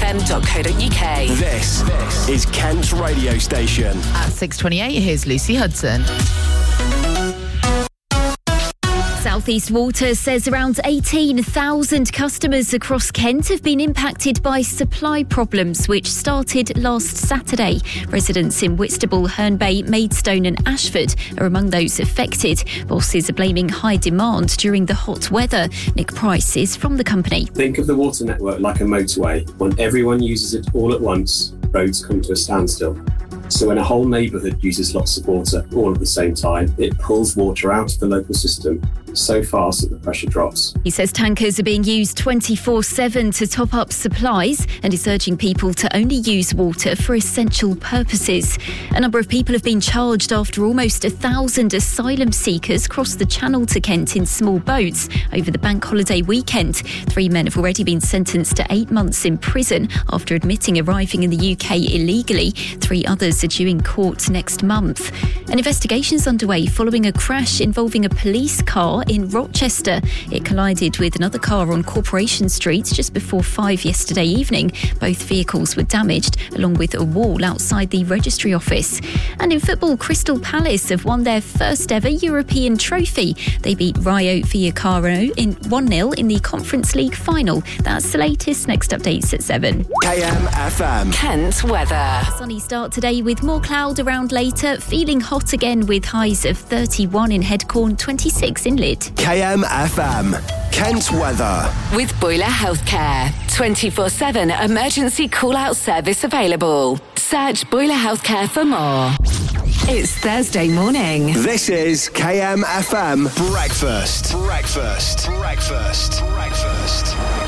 kentfm.co.uk. This is Kent's radio station. At 6:28, here's Lucy Hudson. South East Water says around 18,000 customers across Kent have been impacted by supply problems, which started last Saturday. Residents in Whitstable, Herne Bay, Maidstone and Ashford are among those affected. Bosses are blaming high demand during the hot weather. Nick Price is from the company. Think of the water network like a motorway. When everyone uses it all at once, roads come to a standstill. So when a whole neighbourhood uses lots of water all at the same time, it pulls water out of the local system so fast that the pressure drops. He says tankers are being used 24/7 to top up supplies and is urging people to only use water for essential purposes. A number of people have been charged after almost 1,000 asylum seekers crossed the Channel to Kent in small boats over the bank holiday weekend. 3 men have already been sentenced to 8 months in prison after admitting arriving in the UK illegally. 3 others are due in court next month. An investigation is underway following a crash involving a police car in Rochester. It collided with another car on Corporation Street just before 5 yesterday evening. Both vehicles were damaged, along with a wall outside the registry office. And in football, Crystal Palace have won their first ever European trophy. They beat Rayo Vallecano in 1-0 in the Conference League final. That's the latest. Next updates at 7. KMFM. Kent weather. A sunny start today with more cloud around later. Feeling hot again with highs of 31 in Headcorn, 26 in Lydd. KMFM. Kent weather. With Boiler Healthcare. 24/7 emergency call-out service available. Search Boiler Healthcare for more. It's Thursday morning. This is KMFM Breakfast. Breakfast. Breakfast. Breakfast.